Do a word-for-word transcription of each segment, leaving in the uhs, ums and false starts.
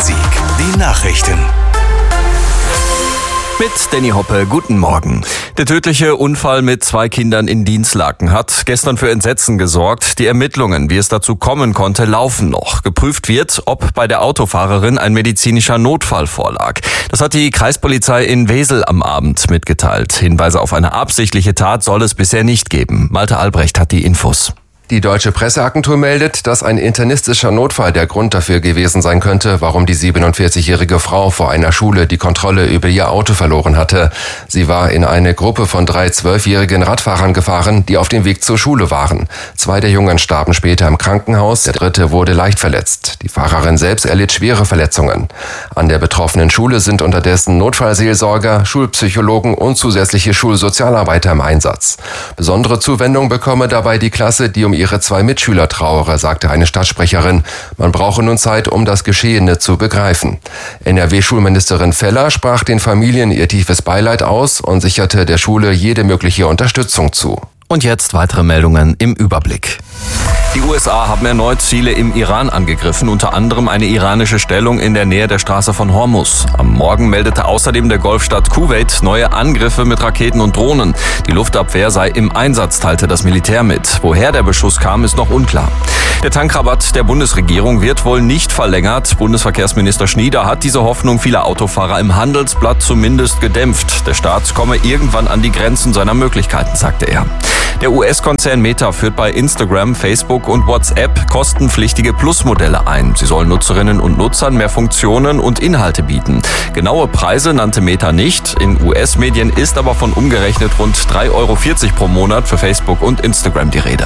Bonn-Rhein-Sieg. Die Nachrichten. Mit Danny Hoppe, guten Morgen. Der tödliche Unfall mit zwei Kindern in Dinslaken hat gestern für Entsetzen gesorgt. Die Ermittlungen, wie es dazu kommen konnte, laufen noch. Geprüft wird, ob bei der Autofahrerin ein medizinischer Notfall vorlag. Das hat die Kreispolizei in Wesel am Abend mitgeteilt. Hinweise auf eine absichtliche Tat soll es bisher nicht geben. Malte Albrecht hat die Infos. Die Deutsche Presseagentur meldet, dass ein internistischer Notfall der Grund dafür gewesen sein könnte, warum die siebenundvierzigjährige Frau vor einer Schule die Kontrolle über ihr Auto verloren hatte. Sie war in eine Gruppe von drei zwölfjährigen Radfahrern gefahren, die auf dem Weg zur Schule waren. Zwei der Jungen starben später im Krankenhaus, der dritte wurde leicht verletzt. Die Fahrerin selbst erlitt schwere Verletzungen. An der betroffenen Schule sind unterdessen Notfallseelsorger, Schulpsychologen und zusätzliche Schulsozialarbeiter im Einsatz. Besondere Zuwendung bekomme dabei die Klasse, die um ihre zwei Mitschüler trauere, sagte eine Stadtsprecherin. Man brauche nun Zeit, um das Geschehene zu begreifen. N R W-Schulministerin Feller sprach den Familien ihr tiefes Beileid aus und sicherte der Schule jede mögliche Unterstützung zu. Und jetzt weitere Meldungen im Überblick. Die U S A haben erneut Ziele im Iran angegriffen, unter anderem eine iranische Stellung in der Nähe der Straße von Hormuz. Am Morgen meldete außerdem der Golfstaat Kuwait neue Angriffe mit Raketen und Drohnen. Die Luftabwehr sei im Einsatz, teilte das Militär mit. Woher der Beschuss kam, ist noch unklar. Der Tankrabatt der Bundesregierung wird wohl nicht verlängert. Bundesverkehrsminister Schnieder hat diese Hoffnung vieler Autofahrer im Handelsblatt zumindest gedämpft. Der Staat komme irgendwann an die Grenzen seiner Möglichkeiten, sagte er. Der U S-Konzern Meta führt bei Instagram, Facebook und WhatsApp kostenpflichtige Plus-Modelle ein. Sie sollen Nutzerinnen und Nutzern mehr Funktionen und Inhalte bieten. Genaue Preise nannte Meta nicht. In U S-Medien ist aber von umgerechnet rund drei Euro vierzig pro Monat für Facebook und Instagram die Rede.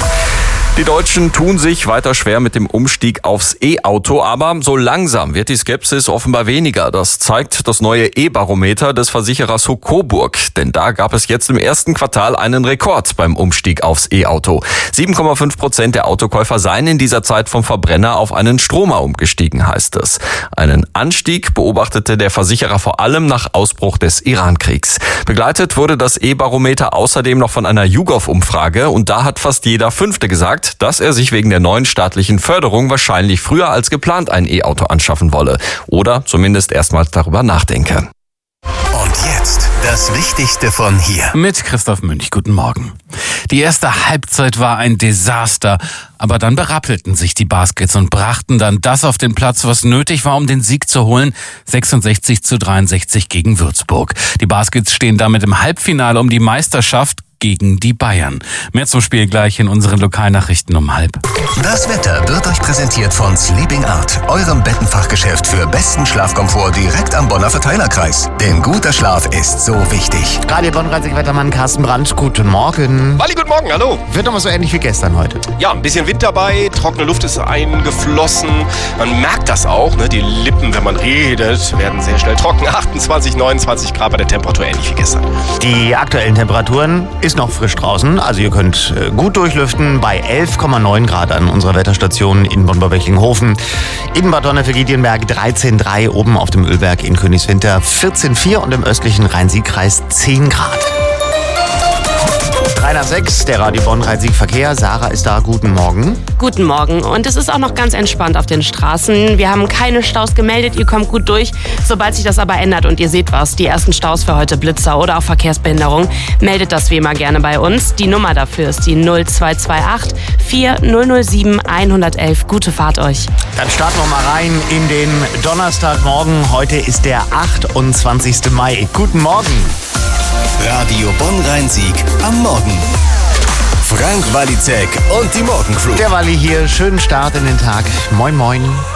Die Deutschen tun sich weiter schwer mit dem Umstieg aufs E-Auto, aber so langsam wird die Skepsis offenbar weniger. Das zeigt das neue E-Barometer des Versicherers Huck Coburg. Denn da gab es jetzt im ersten Quartal einen Rekord beim Umstieg aufs E-Auto. sieben Komma fünf Prozent der Autokäufer seien in dieser Zeit vom Verbrenner auf einen Stromer umgestiegen, heißt es. Einen Anstieg beobachtete der Versicherer vor allem nach Ausbruch des Iran-Kriegs. Begleitet wurde das E-Barometer außerdem noch von einer YouGov-Umfrage und da hat fast jeder Fünfte gesagt, dass er sich wegen der neuen staatlichen Förderung wahrscheinlich früher als geplant ein E-Auto anschaffen wolle oder zumindest erstmals darüber nachdenke. Und jetzt das Wichtigste von hier. Mit Christoph Münch, guten Morgen. Die erste Halbzeit war ein Desaster, aber dann berappelten sich die Baskets und brachten dann das auf den Platz, was nötig war, um den Sieg zu holen. sechsundsechzig zu dreiundsechzig gegen Würzburg. Die Baskets stehen damit im Halbfinale um die Meisterschaft gegen die Bayern. Mehr zum Spiel gleich in unseren Lokalnachrichten um halb. Das Wetter wird euch präsentiert von Sleeping Art, eurem Bettenfachgeschäft für besten Schlafkomfort direkt am Bonner Verteilerkreis. Denn guter Schlaf ist so wichtig. Radio Bonn-Rhein-Sieg-Wettermann Carsten Brandt, guten Morgen. Wally, guten Morgen, hallo. Wird nochmal so ähnlich wie gestern heute. Ja, ein bisschen Wind dabei, trockene Luft ist eingeflossen. Man merkt das auch, ne? Die Lippen, wenn man redet, werden sehr schnell trocken. achtundzwanzig, neunundzwanzig Grad bei der Temperatur, ähnlich wie gestern. Die aktuellen Temperaturen ist noch frisch draußen, also ihr könnt gut durchlüften bei elf Komma neun Grad an unserer Wetterstation in Bonn-Böcklinghofen. In Bad Donner-für-Giedienberg dreizehn Komma drei, oben auf dem Ölberg in Königswinter vierzehn Komma vier und im östlichen Rhein-Sieg-Kreis zehn Grad. drei nach sechs, der Radio Bonn-Rhein-Sieg-Verkehr. Sarah ist da, guten Morgen. Guten Morgen und es ist auch noch ganz entspannt auf den Straßen. Wir haben keine Staus gemeldet, ihr kommt gut durch. Sobald sich das aber ändert und ihr seht was, die ersten Staus für heute, Blitzer oder auch Verkehrsbehinderung, meldet das wie immer gerne bei uns. Die Nummer dafür ist die null zwei zwei acht vier null null sieben eins eins eins. Gute Fahrt euch. Dann starten wir mal rein in den Donnerstagmorgen. Heute ist der achtundzwanzigste Mai. Guten Morgen. Radio Bonn-Rhein-Sieg am Morgen. Frank Walizek und die Morgencrew. Der Walli hier, schönen Start in den Tag. Moin, moin.